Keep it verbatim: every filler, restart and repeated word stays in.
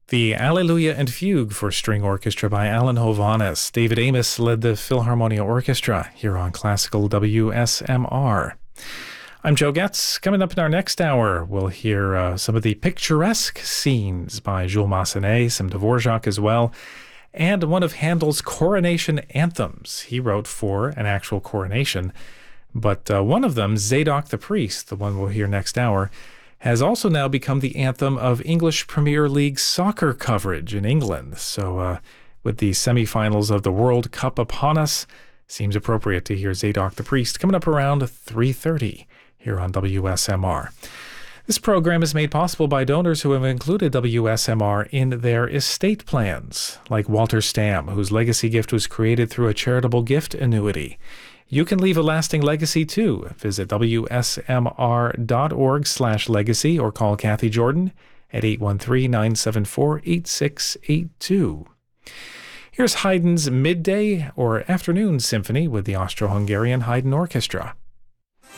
The Alleluia and Fugue for String Orchestra by Alan Hovhaness. David Amos led the Philharmonia Orchestra here on Classical W S M R. I'm Joe Getz. Coming up in our next hour, we'll hear uh, some of the picturesque scenes by Jules Massenet, some Dvorak as well, and one of Handel's coronation anthems. He wrote for an actual coronation, but uh, one of them, Zadok the Priest, the one we'll hear next hour, has also now become the anthem of English Premier League soccer coverage in England. So uh, with the semifinals of the World Cup upon us, seems appropriate to hear Zadok the Priest coming up around three thirty here on W S M R. This program is made possible by donors who have included W S M R in their estate plans, like Walter Stamm, whose legacy gift was created through a charitable gift annuity. You can leave a lasting legacy too. Visit W S M R dot org slash legacy or call Kathy Jordan at eight one three, nine seven four, eight six eight two. Here's Haydn's Midday or Afternoon Symphony with the Austro-Hungarian Haydn Orchestra.